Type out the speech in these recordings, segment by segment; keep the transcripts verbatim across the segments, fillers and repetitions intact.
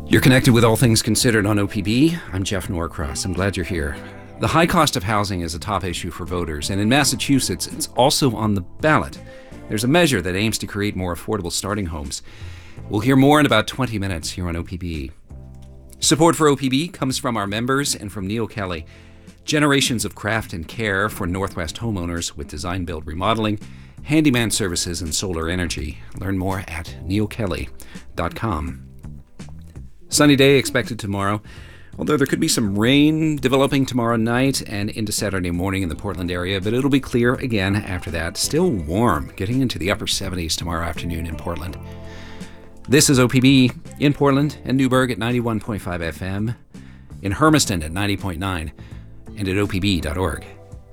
You're connected with All Things Considered on O P B. I'm Jeff Norcross. I'm glad you're here. The high cost of housing is a top issue for voters, and in Massachusetts, it's also on the ballot. There's a measure that aims to create more affordable starting homes. We'll hear more in about twenty minutes here on O P B. Support for O P B comes from our members and from Neil Kelly. Generations of craft and care for Northwest homeowners with design, build, remodeling, handyman services, and solar energy. Learn more at neil kelly dot com. Sunny day expected tomorrow, although there could be some rain developing tomorrow night and into Saturday morning in the Portland area, but it'll be clear again after that. Still warm, getting into the upper seventies tomorrow afternoon in Portland. This is O P B in Portland and Newburgh at ninety-one point five F M, in Hermiston at ninety point nine, and at O P B dot org.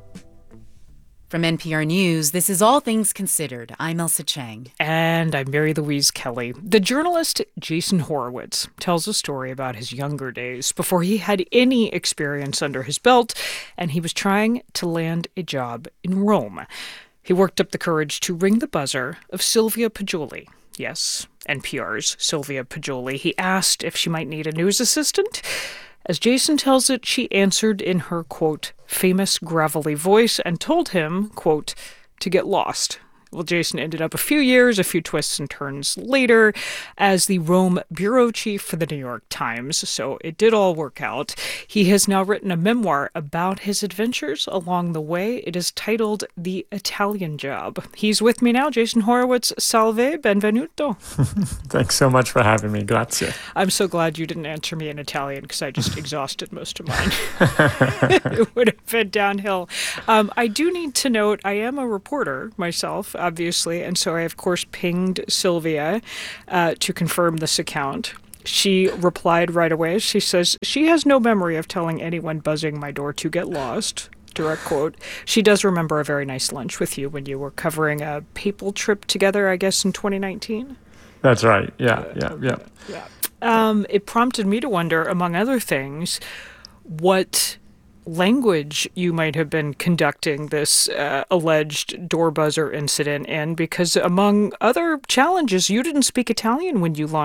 From N P R News, this is All Things Considered. I'm Elsa Chang. And I'm Mary Louise Kelly. The journalist Jason Horowitz tells a story about his younger days before he had any experience under his belt, and he was trying to land a job in Rome. He worked up the courage to ring the buzzer of Sylvia Poggioli. Yes, N P R's Sylvia Poggioli. He asked if she might need a news assistant. As Jason tells it, she answered in her, quote, famous gravelly voice and told him, quote, to get lost. Well, Jason ended up a few years, a few twists and turns later as the Rome bureau chief for the New York Times, so it did all work out. He has now written a memoir about his adventures along the way. It is titled The Italian Job. He's with me now, Jason Horowitz. Salve, benvenuto. Thanks so much for having me. Grazie. I'm so glad you didn't answer me in Italian because I just exhausted most of mine. It would have been downhill. Um, I do need to note I am a reporter myself, obviously, and so I, of course, pinged Sylvia uh, to confirm this account. She replied right away. She says, she has no memory of telling anyone buzzing my door to get lost. Direct quote. She does remember a very nice lunch with you when you were covering a papal trip together, I guess, in twenty nineteen? That's right. Yeah, yeah, yeah. yeah. Um, it prompted me to wonder, among other things, what language you might have been conducting this uh, alleged door buzzer incident in, because among other challenges, you didn't speak Italian when you launched